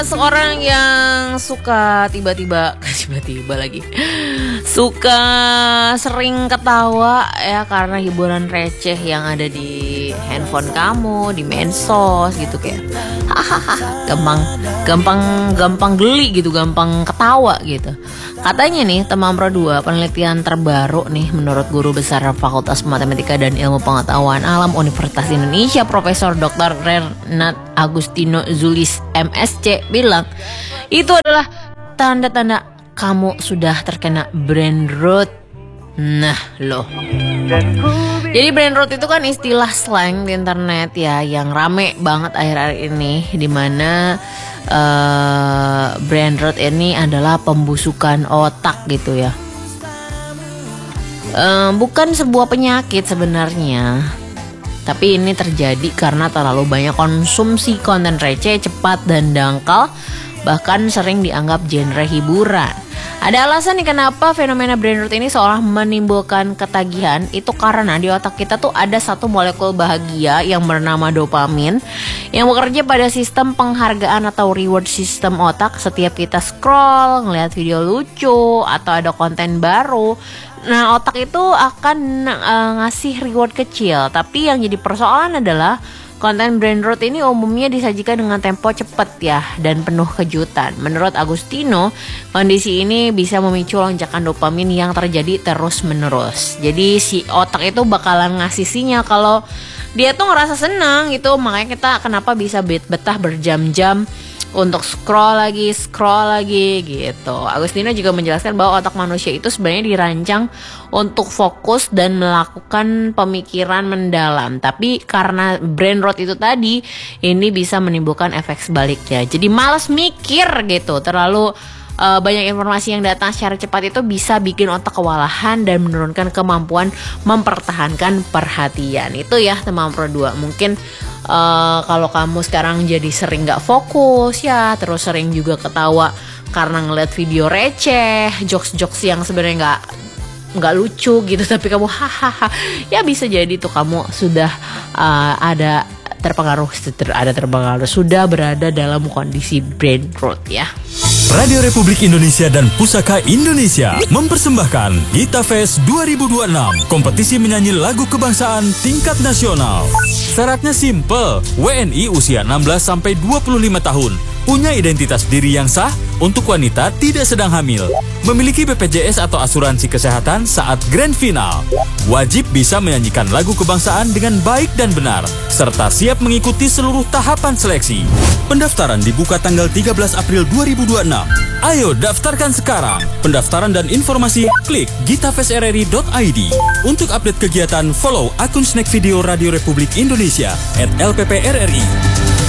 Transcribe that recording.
Seorang yang suka tiba-tiba lagi suka sering ketawa ya karena hiburan receh yang ada di handphone kamu, di medsos gitu, kayak hahaha, gampang geli gitu, gampang ketawa gitu. Katanya nih teman Pro 2, penelitian terbaru nih menurut guru besar Fakultas Matematika dan Ilmu Pengetahuan Alam Universitas Indonesia Profesor Dr. Renat Agustino Zulis MSc bilang itu adalah tanda-tanda kamu sudah terkena brain rot. Nah loh, jadi brain rot itu kan istilah slang di internet ya yang rame banget akhir-akhir ini, dimana brain rot ini adalah pembusukan otak gitu ya. Bukan sebuah penyakit sebenarnya, tapi ini terjadi karena terlalu banyak konsumsi konten receh, cepat dan dangkal, bahkan sering dianggap genre hiburan. Ada alasan nih kenapa fenomena brain rot ini seolah menimbulkan ketagihan. Itu karena di otak kita tuh ada satu molekul bahagia yang bernama dopamin yang bekerja pada sistem penghargaan atau reward system otak. Setiap kita scroll, ngeliat video lucu atau ada konten baru, nah otak itu akan ngasih reward kecil. Tapi yang jadi persoalan adalah konten brain rot ini umumnya disajikan dengan tempo cepat ya dan penuh kejutan. Menurut Agustino, kondisi ini bisa memicu lonjakan dopamin yang terjadi terus menerus. Jadi si otak itu bakalan ngasih sinyal kalau dia tuh ngerasa senang gitu. Makanya kita kenapa bisa betah berjam-jam untuk scroll lagi gitu. Agustino juga menjelaskan bahwa otak manusia itu sebenarnya dirancang untuk fokus dan melakukan pemikiran mendalam. Tapi karena brain rot itu tadi, ini bisa menimbulkan efek sebaliknya. Jadi malas mikir gitu, terlalu banyak informasi yang datang secara cepat itu bisa bikin otak kewalahan dan menurunkan kemampuan mempertahankan perhatian. Itu ya teman Pro 2. Mungkin kalau kamu sekarang jadi sering gak fokus ya, terus sering juga ketawa karena ngeliat video receh, jokes yang sebenarnya nggak lucu gitu, tapi kamu hahaha, ya bisa jadi tuh kamu sudah terpengaruh, sudah berada dalam kondisi brain rot ya. Radio Republik Indonesia dan Pusaka Indonesia mempersembahkan Gita Fest 2026, kompetisi menyanyi lagu kebangsaan tingkat nasional. Syaratnya simple, WNI usia 16-25 tahun, punya identitas diri yang sah, untuk wanita tidak sedang hamil, memiliki BPJS atau asuransi kesehatan saat grand final, wajib bisa menyanyikan lagu kebangsaan dengan baik dan benar, serta siap mengikuti seluruh tahapan seleksi. Pendaftaran dibuka tanggal 13 April 2026. Ayo daftarkan sekarang. Pendaftaran dan informasi klik gitafestrri.id. Untuk update kegiatan, follow akun Snack Video Radio Republik Indonesia @LPPRRI.